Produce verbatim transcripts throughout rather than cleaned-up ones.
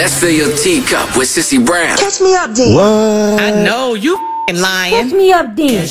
Let's fill your teacup with Sissy Brown. Catch me up, then. What? I know you f***ing lying. Catch me up, then.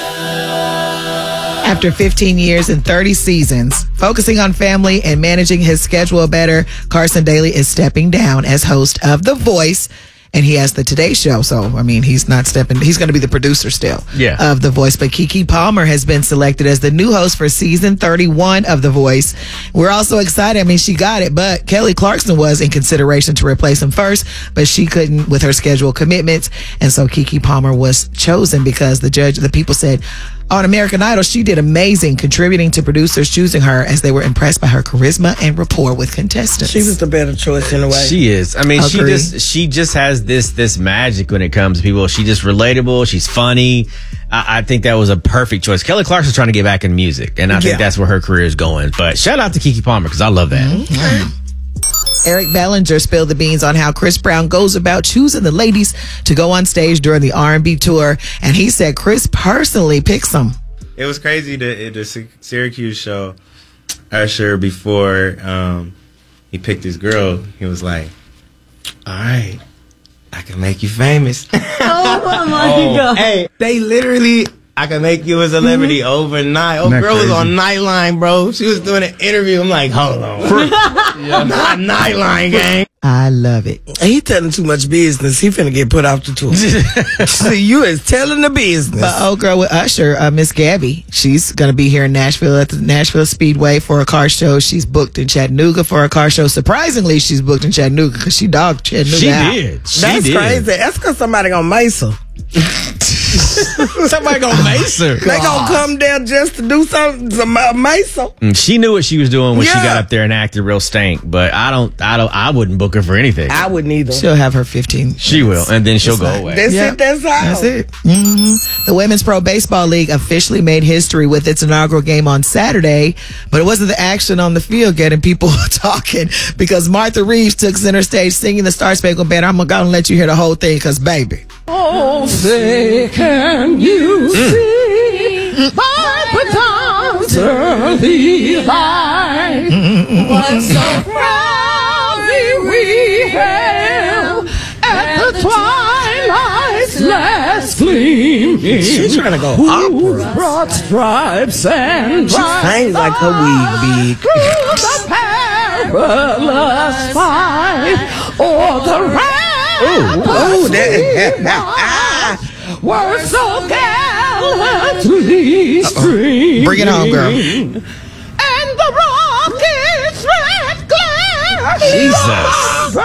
After fifteen years and thirty seasons, focusing on family and managing his schedule better, Carson Daly is stepping down as host of The Voice. And he has the Today Show. So, I mean, he's not stepping. He's going to be the producer still yeah. of The Voice. But Keke Palmer has been selected as the new host for season thirty-one of The Voice. We're also excited. I mean, she got it. But Kelly Clarkson was in consideration to replace him first. But she couldn't with her schedule commitments. And so Keke Palmer was chosen because the judge, the people said, on American Idol, she did amazing, contributing to producers choosing her as they were impressed by her charisma and rapport with contestants. She was the better choice in a way. She is. I mean, she Agree. just she just has this this magic when it comes to people. She's just relatable. She's funny. I, I think that was a perfect choice. Kelly Clarkson's trying to get back in music, and I think Yeah. that's where her career is going. But shout out to Keke Palmer because I love that. Mm-hmm. Eric Bellinger spilled the beans on how Chris Brown goes about choosing the ladies to go on stage during the R and B tour, and he said Chris personally picks them. It was crazy the the Syracuse show. Usher, before um, he picked his girl, he was like, "All right, I can make you famous." Oh, my God. Hey, they literally, I can make you a celebrity Mm-hmm. overnight. Oh, Isn't that girl was crazy? on Nightline, bro. She was doing an interview. I'm like, hold on, not Nightline, gang. I love it. He telling too much business. He finna get put off the tour. See, you is telling the business. But old girl with Usher, uh, Miss Gabby, she's going to be here in Nashville at the Nashville Speedway for a car show. She's booked in Chattanooga for a car show. Surprisingly, she's booked in Chattanooga because she dogged Chattanooga She out. did. She That's did. crazy. That's because somebody gonna mace her. Somebody gonna mace her. They gonna come there just to do something, some uh, mace her. Mm, She knew what she was doing when she Yeah. got up there and acted real stank. But I don't. I don't. I wouldn't book her for anything. I wouldn't either. She'll have her fifteen. She will, and then she'll go away. That's Yeah. it. That's how. That's it. hmm The Women's Pro Baseball League officially made history with its inaugural game on Saturday, but it wasn't the action on the field getting people talking because Martha Reeves took center stage singing the Star Spangled Banner. I'm gonna let you hear the whole thing because, baby. Oh, say can you see by the dawn's early light what so proudly we hailed at the twilight's last gleaming? She's trying to go Who opera. brought stripes and She sang like her wig big. through the perilous fight or the rain. Oh, that. We're so gallantly streaming. Bring it home, girl. And the rocket's red glare. Jesus.